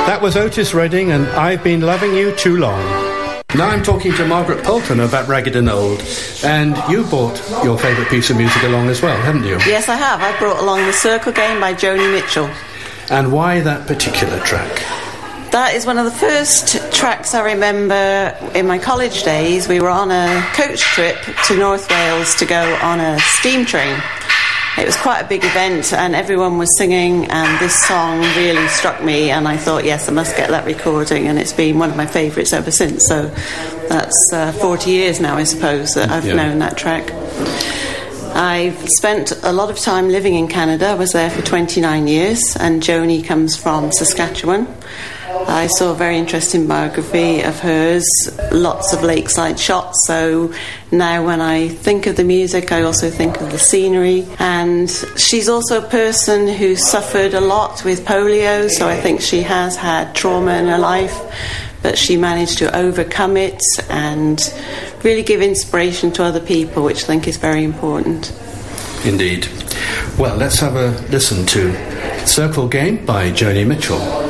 That was Otis Redding and I've Been Loving You Too Long. Now I'm talking to Margaret Poulton about Ragged and Old, and you brought your favourite piece of music along as well, haven't you? Yes, I have. I brought along The Circle Game by Joni Mitchell. And why that particular track? That is one of the first tracks I remember in my college days. We were on a coach trip to North Wales to go on a steam train. It was quite a big event and everyone was singing, and this song really struck me, and I thought, yes, I must get that recording, and it's been one of my favourites ever since. So that's 40 years now, I suppose, that I've known that track. I've spent a lot of time living in Canada. I was there for 29 years, and Joni comes from Saskatchewan. I saw a very interesting biography of hers, lots of lakeside shots, so now when I think of the music I also think of the scenery. And she's also a person who suffered a lot with polio, so I think she has had trauma in her life, but she managed to overcome it and really give inspiration to other people, which I think is very important. Indeed. Well, let's have a listen to Circle Game by Joni Mitchell.